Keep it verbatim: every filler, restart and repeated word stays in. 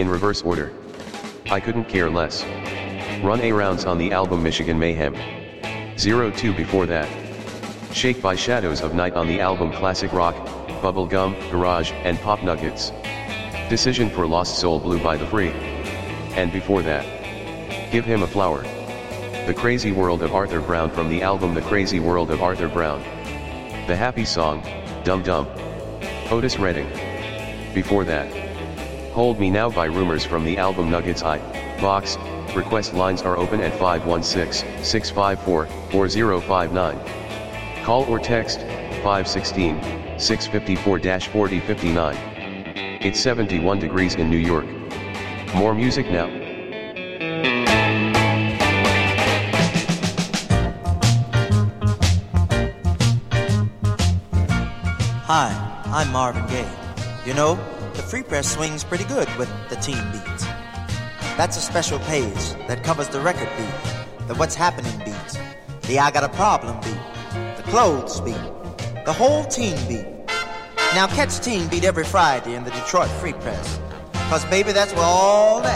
In reverse order. I Couldn't Care Less. Run A Rounds on the album Michigan Mayhem. zero two before that. Shake by Shadows of Night on the album Classic Rock, Bubblegum, Garage, and Pop Nuggets. Decision for Lost Soul Blue by The Free. And before that. Give Him a Flower. The Crazy World of Arthur Brown from the album The Crazy World of Arthur Brown. The Happy Song, Dum Dum. Otis Redding. Before that. Hold Me Now by Rumors from the album Nuggets I, Box. Request lines are open at five one six, six five four, four zero five nine. Call or text, five one six, six five four, four zero five nine. It's seventy-one degrees in New York. More music now. Hi, I'm Marvin Gaye. You know, the Free Press swings pretty good with the teen beats. That's a special page that covers the record beat, the What's Happening beat, the I Got a Problem beat, the Clothes beat, the whole teen beat. Now catch Teen Beat every Friday in the Detroit Free Press, 'cause baby, that's where all that